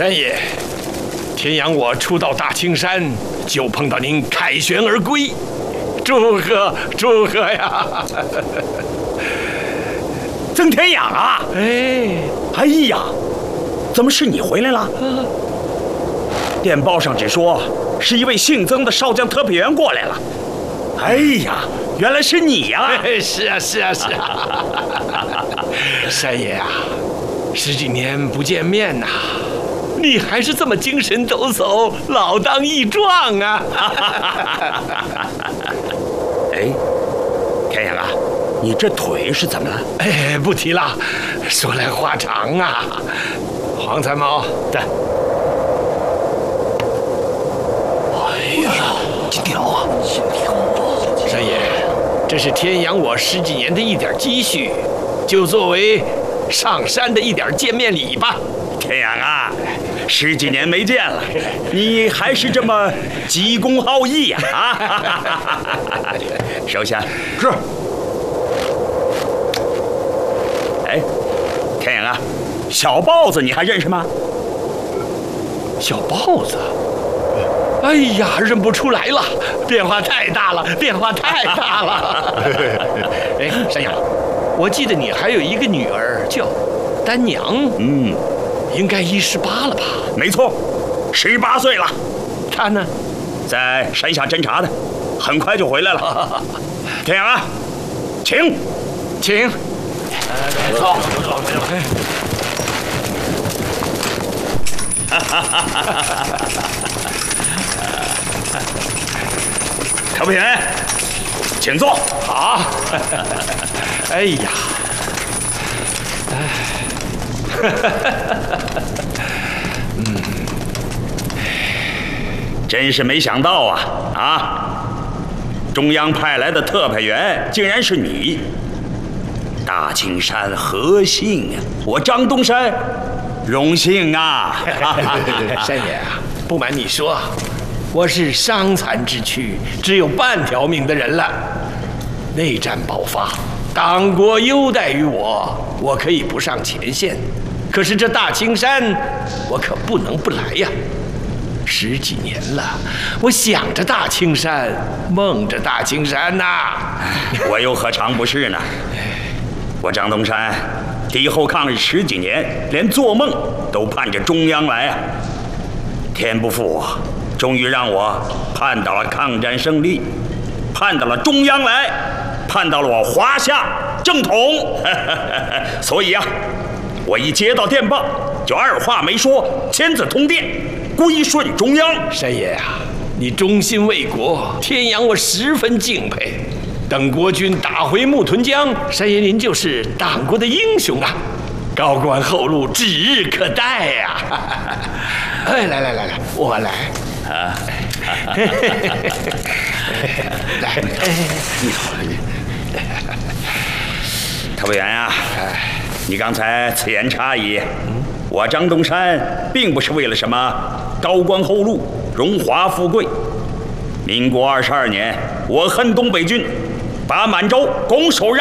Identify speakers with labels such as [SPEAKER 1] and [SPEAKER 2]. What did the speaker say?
[SPEAKER 1] 山爷，天阳我初到大青山，就碰到您凯旋而归，祝贺祝贺呀！
[SPEAKER 2] 曾天养啊！哎呀，怎么是你回来了？电报上只说是一位姓曾的少将特派员过来了。哎呀，原来是你呀！
[SPEAKER 1] 是啊，山爷啊，十几年不见面呐，你还是这么精神抖擞、老当益壮啊！
[SPEAKER 2] 哎，天阳啊，你这腿是怎么了？
[SPEAKER 1] 哎，不提了，说来话长啊。黄参谋，
[SPEAKER 2] 对。
[SPEAKER 1] 哎呀，金条啊！山爷，这是天阳我十几年的一点积蓄，就作为上山的一点见面礼吧。
[SPEAKER 2] 天阳啊，十几年没见了，你还是这么急公好义呀！收下。
[SPEAKER 1] 是。
[SPEAKER 2] 哎，天阳啊，小豹子你还认识吗？
[SPEAKER 1] 小豹子？哎呀，认不出来了，变化太大了，哎，山羊，我记得你还有一个女儿叫丹娘，应该18了吧？
[SPEAKER 2] 没错，18岁了。
[SPEAKER 1] 她呢，
[SPEAKER 2] 在山下侦察的，很快就回来了。天阳啊，请。
[SPEAKER 1] 走。
[SPEAKER 2] 特派员，请坐。
[SPEAKER 1] 好。哎呀，
[SPEAKER 2] 真是没想到啊！中央派来的特派员竟然是你。大青山何幸啊！我张东山荣幸啊！
[SPEAKER 1] 山爷啊，不瞒你说，我是伤残之躯，只有半条命的人了。内战爆发，党国优待于我，我可以不上前线，可是这大青山，我可不能不来呀。10几年了，我想着大青山，梦着大青山呐。
[SPEAKER 2] 我又何尝不是呢？我张东山敌后抗日10几年，连做梦都盼着中央来啊！天不负我，终于让我盼到了抗战胜利，盼到了中央来，盼到了我华夏正统。所以啊，我一接到电报，就二话没说，签字通电，归顺中央。
[SPEAKER 1] 山爷啊，你忠心为国，天阳我十分敬佩。等国军打回木屯江，山爷您就是党国的英雄啊，高官厚禄指日可待呀！哎，来，我来啊！来，你好，
[SPEAKER 2] 特派员呀，你刚才此言差矣。我张东山并不是为了什么高官厚禄、荣华富贵。民国22年，我恨东北军，把满洲拱手让